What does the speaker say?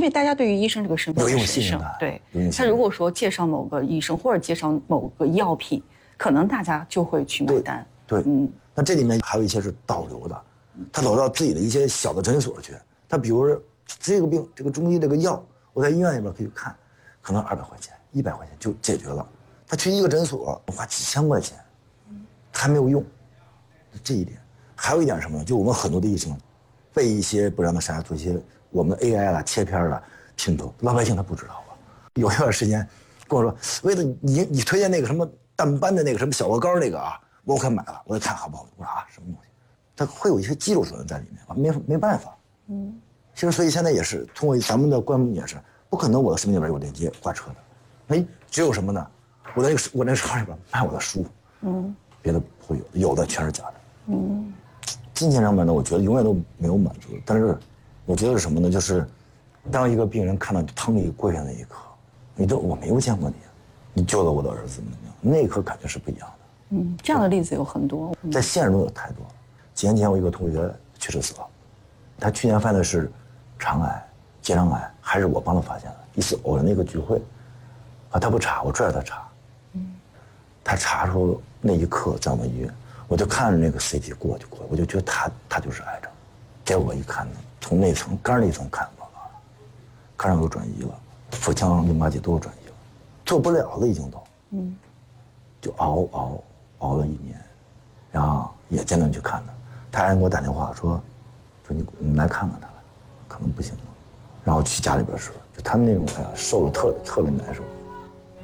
为大家对于医生这个身份有一种信任感， 对，他如果说介绍某个医生或者介绍某个药品，可能大家就会去买单。 对，那这里面还有一些是导流的，他导到自己的一些小的诊所去。他比如说这个病，这个中医这个药，我在医院里边可以看，可能200块钱、100块钱就解决了。他去一个诊所花几千块钱，还没有用。这一点，还有一点什么呢？就我们很多的医生，被一些不良的商家做一些我们的 AI 啦、切片啦、拼图，老百姓他不知道啊。有一段时间跟我说，为了你推荐那个什么淡斑的那个什么小鹅膏那个啊，我可买了，我看好不好？我说啊，什么东西？它会有一些肌肉成分在里面，没办法。其实所以现在也是通过咱们的官网也是不可能我的视频里边有链接挂车的，只有什么呢？我那个厂里边卖我的书，别的不会有的全是假的。金钱上面呢，我觉得永远都没有满足，但是我觉得是什么呢？就是当一个病人看到疼你跪下那一刻，我没有见过你救了我的儿子，那一刻感觉是不一样的。 这样的例子有很多， 在现实中有太多了。几年前我一个同学去世死了，他去年犯的是肠癌、结肠癌，还是我帮他发现的。一次偶然的一个聚会，他不查，我拽着他查。他查出那一刻在我们医院，我就看着那个 CT 过去，我就觉得他就是癌症。结果一看呢，从那层肝那层看到了，肝上有转移了，腹腔淋巴结都有转移了，做不了了已经都。就熬了1年，然后也见他去看他，他还给我打电话说你来看看他，可能不行了。然后去家里边说，就他们那种瘦了特别难受。